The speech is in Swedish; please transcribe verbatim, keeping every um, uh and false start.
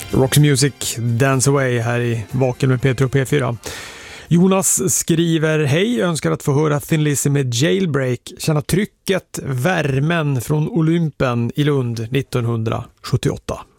Roxy Music, Dance Away här i Vaken med P tre och P fyra. Jonas skriver: hej, önskar att få höra Thin Lizzy med Jailbreak, känna trycket, värmen från Olympen i Lund nittonhundrasjuttioåtta.